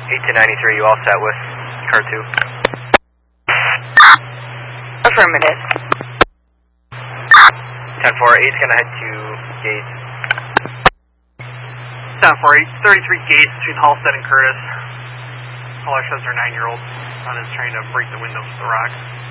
1893, you all set with car 2? Affirmative. 10-4, 8's going to head to gate. 10-4, 33 gates between Halstead and Curtis. Caller shows her 9-year-old son is trying to break the windows with the rock.